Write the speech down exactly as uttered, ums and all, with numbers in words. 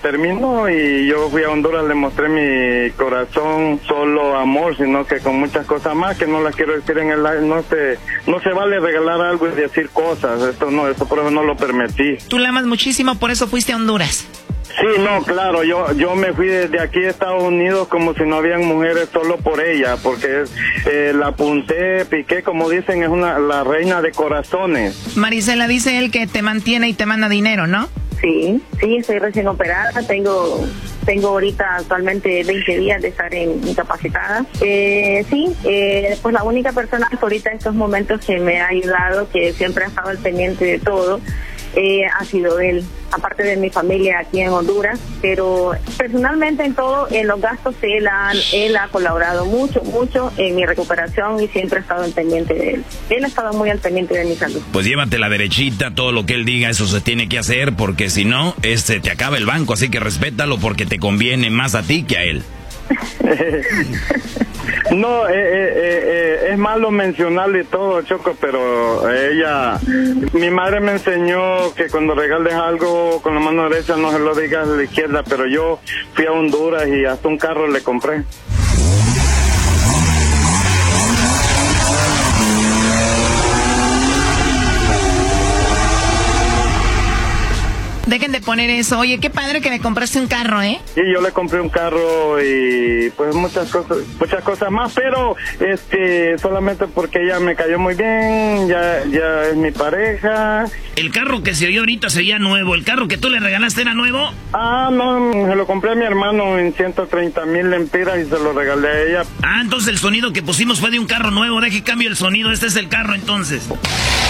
terminó y yo fui a Honduras, le mostré mi corazón, solo amor, sino que con muchas cosas más que no las quiero decir en el aire. No se, no se vale regalar algo y decir cosas, esto no, eso por eso no lo permití. Tú la amas muchísimo, por eso fuiste a Honduras. Sí, no, claro, yo yo me fui desde aquí de Estados Unidos como si no habían mujeres solo por ella, porque eh, la apunté, piqué, como dicen, es una la reina de corazones. Marisela, dice él que te mantiene y te manda dinero, ¿no? Sí, sí, estoy recién operada, tengo tengo ahorita actualmente veinte días de estar en, incapacitada. Eh, sí, eh, pues la única persona que ahorita en estos momentos que me ha ayudado, que siempre ha estado al pendiente de todo, Eh, ha sido él, aparte de mi familia aquí en Honduras, pero personalmente en todo, en los gastos, él ha, él ha colaborado mucho, mucho en mi recuperación y siempre ha estado al pendiente de él. Él ha estado muy al pendiente de mi salud. Pues llévatela derechita, todo lo que él diga, eso se tiene que hacer, porque si no, este te acaba el banco, así que respétalo porque te conviene más a ti que a él. No, eh, eh, eh, es malo mencionarle todo, Choco, pero ella, mi madre me enseñó que cuando regales algo con la mano derecha no se lo digas a la izquierda, pero yo fui a Honduras y hasta un carro le compré. Dejen de poner eso. Oye, qué padre que me compraste un carro, ¿eh? Sí, yo le compré un carro y pues muchas cosas, muchas cosas más, pero este solamente porque ella me cayó muy bien, ya ya es mi pareja. El carro que se oyó ahorita sería nuevo, el carro que tú le regalaste era nuevo. Ah, no, se lo compré a mi hermano en ciento treinta mil lempiras y se lo regalé a ella. Ah, entonces el sonido que pusimos fue de un carro nuevo, deje cambio el sonido, este es el carro entonces.